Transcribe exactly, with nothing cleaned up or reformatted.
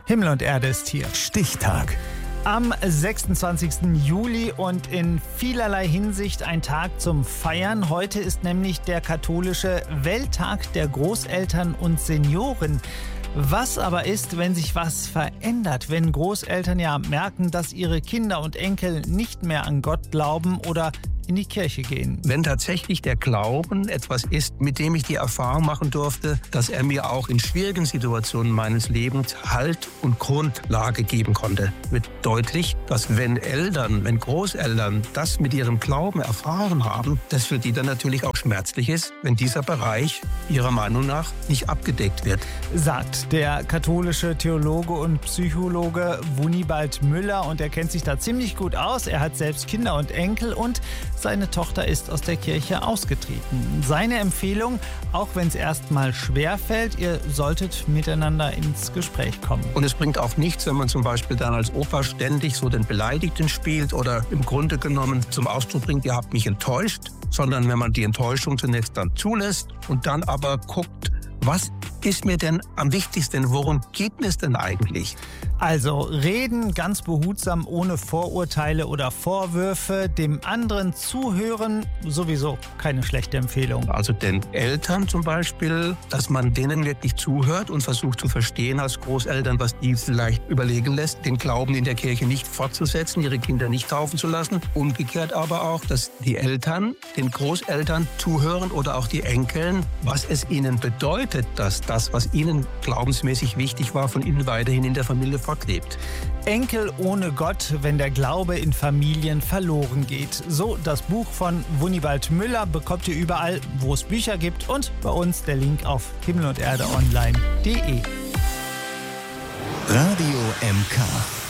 Himmel und Erde ist hier. Stichtag. Am sechsundzwanzigsten Juli und in vielerlei Hinsicht ein Tag zum Feiern. Heute ist nämlich der katholische Welttag der Großeltern und Senioren. Was aber ist, wenn sich was verändert, wenn Großeltern ja merken, dass ihre Kinder und Enkel nicht mehr an Gott glauben oder in die Kirche gehen? Wenn tatsächlich der Glauben etwas ist, mit dem ich die Erfahrung machen durfte, dass er mir auch in schwierigen Situationen meines Lebens Halt und Grundlage geben konnte, wird deutlich, dass wenn Eltern, wenn Großeltern das mit ihrem Glauben erfahren haben, das für die dann natürlich auch schmerzlich ist, wenn dieser Bereich ihrer Meinung nach nicht abgedeckt wird. Sagt der katholische Theologe und Psychologe Wunibald Müller, und er kennt sich da ziemlich gut aus. Er hat selbst Kinder und Enkel und seine Tochter ist aus der Kirche ausgetreten. Seine Empfehlung, auch wenn es erstmal schwer fällt, ihr solltet miteinander ins Gespräch kommen. Und es bringt auch nichts, wenn man zum Beispiel dann als Opa ständig so den Beleidigten spielt oder im Grunde genommen zum Ausdruck bringt, ihr habt mich enttäuscht, sondern wenn man die Enttäuschung zunächst dann zulässt und dann aber guckt, was ist mir denn am wichtigsten, worum geht es denn eigentlich? Also reden ganz behutsam, ohne Vorurteile oder Vorwürfe, dem anderen zuhören, sowieso keine schlechte Empfehlung. Also den Eltern zum Beispiel, dass man denen wirklich zuhört und versucht zu verstehen als Großeltern, was die vielleicht überlegen lässt, den Glauben in der Kirche nicht fortzusetzen, ihre Kinder nicht taufen zu lassen. Umgekehrt aber auch, dass die Eltern den Großeltern zuhören oder auch die Enkeln, was es ihnen bedeutet, dass das, was ihnen glaubensmäßig wichtig war, von ihnen weiterhin in der Familie fortlebt. Enkel ohne Gott, wenn der Glaube in Familien verloren geht. So das Buch von Wunibald Müller bekommt ihr überall, wo es Bücher gibt, und bei uns der Link auf himmel und erde online punkt de. Radio M K.